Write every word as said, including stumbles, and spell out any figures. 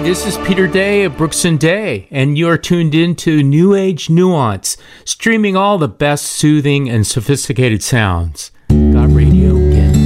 this is Peter Day of Brooks and Day, and you're tuned in to New Age Nuance, streaming all the best soothing and sophisticated sounds. God Radio.